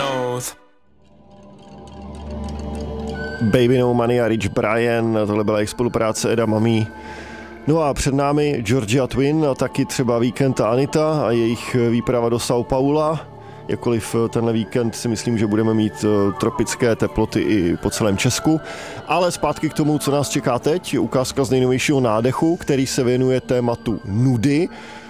nose. Baby No Money a Rich Brian, tohle byla jejich spolupráce Eda Mamí. No a před námi Georgia Twin a taky třeba Víkend a Anita a jejich výprava do São Paula. Jakkoliv tenhle víkend si myslím, že budeme mít tropické teploty i po celém Česku. Ale zpátky k tomu, co nás čeká teď, ukázka z nejnovějšího nádechu, který se věnuje tématu nudy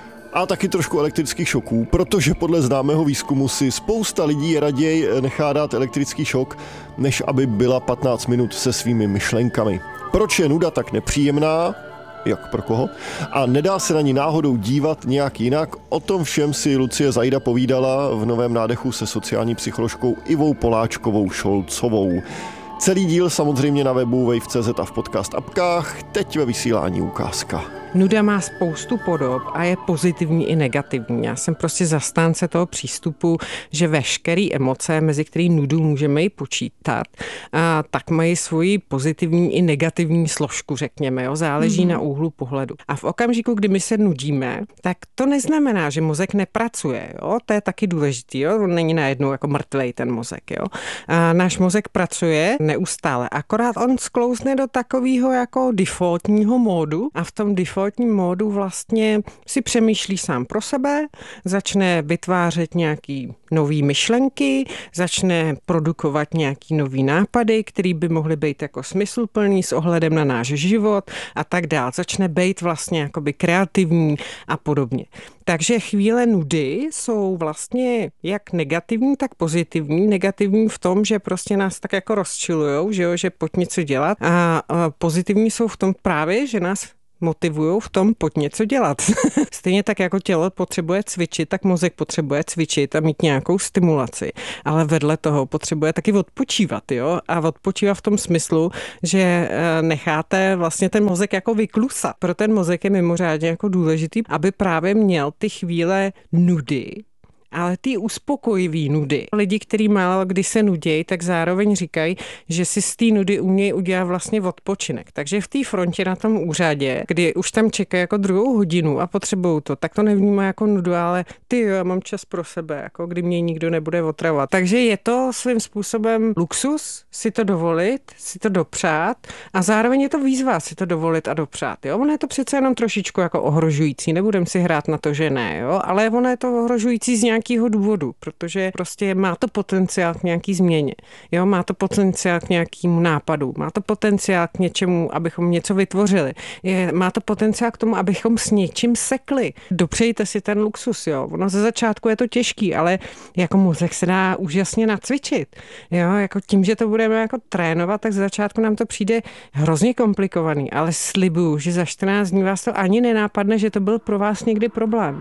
a taky trošku elektrických šoků, protože podle známého výzkumu si spousta lidí raději nechá dát elektrický šok, než aby byla 15 minut se svými myšlenkami. Proč je nuda tak nepříjemná? Jak pro koho? A nedá se na ní náhodou dívat nějak jinak? O tom všem si Lucie Zajda povídala v novém nádechu se sociální psycholožkou Ivou Poláčkovou Šolcovou. Celý díl samozřejmě na webu wave.cz a v podcast apkách, teď ve vysílání ukázka. Nuda má spoustu podob a je pozitivní i negativní. Já jsem prostě zastánce toho přístupu, že veškeré emoce, mezi který nudu můžeme i počítat, tak mají svoji pozitivní i negativní složku, řekněme. Jo? Záleží na úhlu pohledu. A v okamžiku, kdy my se nudíme, tak to neznamená, že mozek nepracuje. Jo? To je taky důležitý. Jo? On není najednou jako mrtvej ten mozek. Jo? A náš mozek pracuje neustále. Akorát on sklouzne do takového jako defaultního módu a v tom defaultním módu vlastně si přemýšlí sám pro sebe, začne vytvářet nějaký nový myšlenky, začne produkovat nějaký nový nápady, které by mohly být jako smysluplný s ohledem na náš život a tak dál. Začne být vlastně jakoby kreativní a podobně. Takže chvíle nudy jsou vlastně jak negativní, tak pozitivní. Negativní v tom, že prostě nás tak jako rozčilujou, že pojď něco dělat. A pozitivní jsou v tom právě, že nás motivujou v tom pojď něco dělat. Stejně tak jako tělo potřebuje cvičit, tak mozek potřebuje cvičit a mít nějakou stimulaci. Ale vedle toho potřebuje taky odpočívat. Jo? A odpočívat v tom smyslu, že necháte vlastně ten mozek jako vyklusat. Pro ten mozek je mimořádně jako důležitý, aby právě měl ty chvíle nudy, ale ty uspokojivý nudy. Lidi, kteří málo kdy se nudějí, tak zároveň říkají, že si z té nudy umějí udělat vlastně odpočinek. Takže v té frontě na tom úřadě, kdy už tam čekají jako 2 hodinu a potřebují to, tak to nevnímá jako nudu, ale já mám čas pro sebe, jako kdy mě nikdo nebude otravovat. Takže je to svým způsobem luxus si to dovolit, si to dopřát a zároveň je to výzva si to dovolit a dopřát. Jo? Ono je to přece jenom trošičku jako ohrožující, nebudem si hrát na to, že ne, jo? Ale ono je to ohrožující z nějakého důvodu, protože prostě má to potenciál k nějaký změně. Jo, má to potenciál k nějakému nápadu, má to potenciál k něčemu, abychom něco vytvořili. Má to potenciál k tomu, abychom s něčím sekli. Dopřejte si ten luxus, jo. Ono ze začátku je to těžký, ale jako mozek se dá úžasně nacvičit. Jo, jako tím, že to budeme jako trénovat, tak ze začátku nám to přijde hrozně komplikovaný, ale slibuju, že za 14 dní vás to ani nenápadne, že to byl pro vás někdy problém.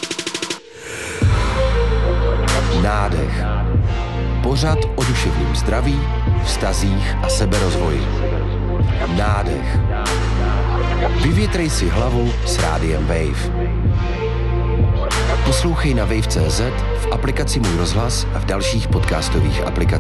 Nádech. Pořad o duševním zdraví, vztazích a seberozvoji. Nádech. Vyvětrej si hlavu s rádiem Wave. Poslouchej na wave.cz, v aplikaci Můj rozhlas a v dalších podcastových aplikacích.